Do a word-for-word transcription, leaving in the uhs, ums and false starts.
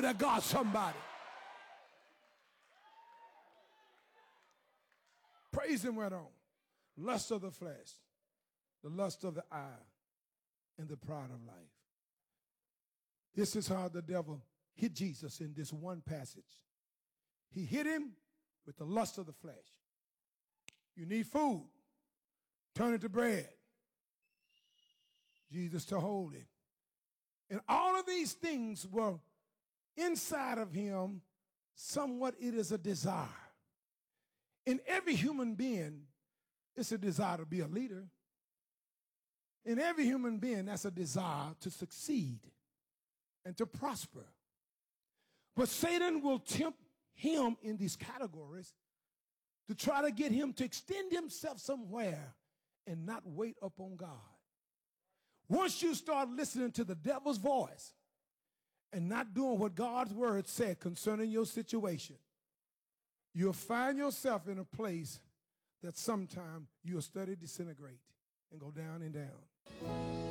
to God, somebody. Praise him right on. Lust of the flesh, the lust of the eye, and the pride of life. This is how the devil hit Jesus in this one passage. He hit him with the lust of the flesh. You need food. Turn it to bread. Jesus to hold it. And all of these things were inside of him. Somewhat it is a desire. In every human being, it's a desire to be a leader. In every human being, that's a desire to succeed and to prosper. But Satan will tempt him in these categories to try to get him to extend himself somewhere and not wait upon God. Once you start listening to the devil's voice and not doing what God's word said concerning your situation, you'll find yourself in a place that sometime you'll steadily disintegrate and go down and down.